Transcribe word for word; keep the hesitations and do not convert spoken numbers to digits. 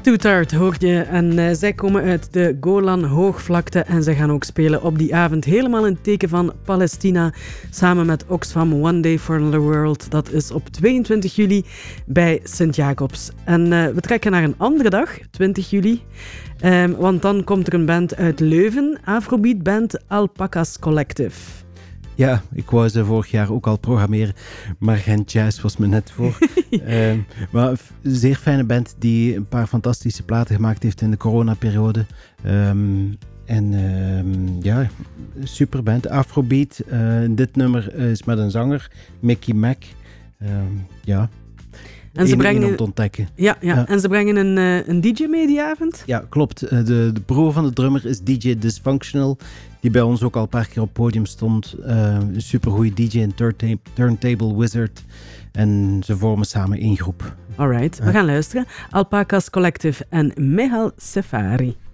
Too Tired hoorde je. En uh, zij komen uit de Golan Hoogvlakte en zij gaan ook spelen op die avond helemaal in het teken van Palestina samen met Oxfam One Day for the World. Dat is op tweeëntwintig juli bij Sint-Jacobs. En uh, we trekken naar een andere dag, twintig juli. Um, want dan komt er een band uit Leuven, Afrobeat band Alpacas Collective. Ja, ik wou ze vorig jaar ook al programmeren, maar Gent Jazz was me net voor. um, maar een zeer fijne band die een paar fantastische platen gemaakt heeft in de coronaperiode. Um, en um, ja, super band. Afrobeat, uh, dit nummer is met een zanger, Mickey Mac. Um, ja, en ze brengen om te ontdekken. Ja, ja. ja, en ze brengen een, uh, een D J mee die avond? Ja, klopt. De, de broer van de drummer is D J Dysfunctional, die bij ons ook al een paar keer op het podium stond. Uh, een supergoeie D J en turntable, turntable wizard. En ze vormen samen één groep. Alright, we gaan luisteren. Alpacas Collective en Mehal Sefari.